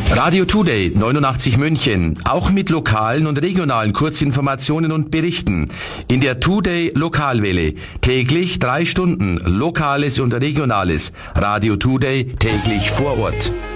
Radio Today 89 München, auch mit lokalen und regionalen Kurzinformationen und Berichten. In der Today Lokalwelle täglich 3 Stunden Lokales und Regionales. Radio Today täglich vor Ort.